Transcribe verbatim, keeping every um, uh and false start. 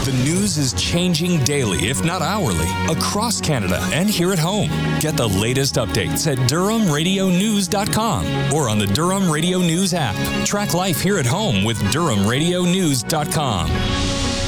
The news is changing daily, if not hourly, across Canada and here at home. Get the latest updates at Durham Radio News dot com or on the Durham Radio News app. Track life here at home with Durham Radio News dot com.